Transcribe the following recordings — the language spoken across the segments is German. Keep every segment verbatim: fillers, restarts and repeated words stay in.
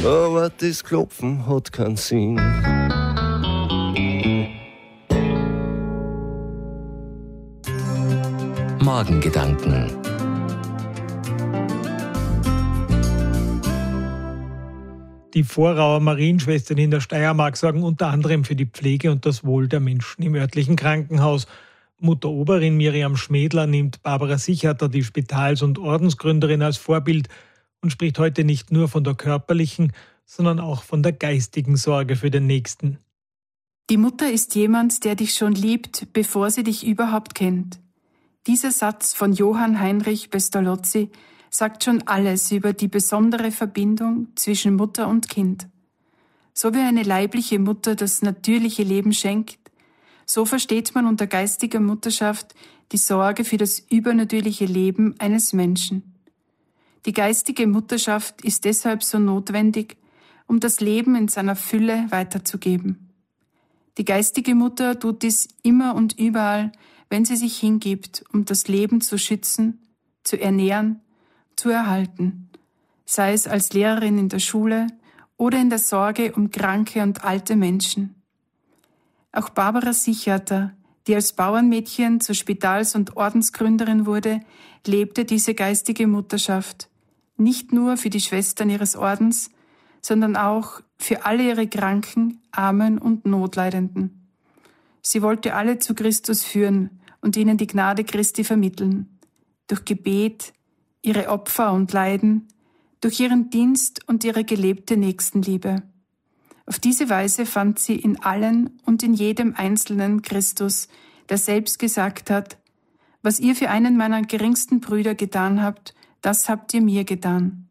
aber das Klopfen hat keinen Sinn. Morgengedanken. Die Vorauer Marienschwestern in der Steiermark sorgen unter anderem für die Pflege und das Wohl der Menschen im örtlichen Krankenhaus. Mutter Oberin Miriam Schmädler nimmt Barbara Sichater, die Spitals- und Ordensgründerin, als Vorbild und spricht heute nicht nur von der körperlichen, sondern auch von der geistigen Sorge für den Nächsten. Die Mutter ist jemand, der dich schon liebt, bevor sie dich überhaupt kennt. Dieser Satz von Johann Heinrich Pestalozzi sagt schon alles über die besondere Verbindung zwischen Mutter und Kind. So wie eine leibliche Mutter das natürliche Leben schenkt, so versteht man unter geistiger Mutterschaft die Sorge für das übernatürliche Leben eines Menschen. Die geistige Mutterschaft ist deshalb so notwendig, um das Leben in seiner Fülle weiterzugeben. Die geistige Mutter tut dies immer und überall, wenn sie sich hingibt, um das Leben zu schützen, zu ernähren, zu erhalten, sei es als Lehrerin in der Schule oder in der Sorge um kranke und alte Menschen. Auch Barbara Sichater, die als Bauernmädchen zur Spitals- und Ordensgründerin wurde, lebte diese geistige Mutterschaft, nicht nur für die Schwestern ihres Ordens, sondern auch für alle ihre Kranken, Armen und Notleidenden. Sie wollte alle zu Christus führen und ihnen die Gnade Christi vermitteln, durch Gebet, ihre Opfer und Leiden, durch ihren Dienst und ihre gelebte Nächstenliebe. Auf diese Weise fand sie in allen und in jedem Einzelnen Christus, der selbst gesagt hat: Was ihr für einen meiner geringsten Brüder getan habt, das habt ihr mir getan.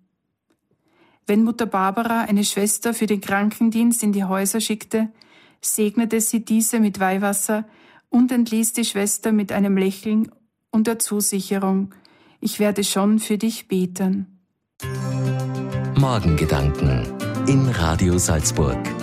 Wenn Mutter Barbara eine Schwester für den Krankendienst in die Häuser schickte, segnete sie diese mit Weihwasser und entließ die Schwester mit einem Lächeln und der Zusicherung: Ich werde schon für dich beten. Morgengedanken in Radio Salzburg.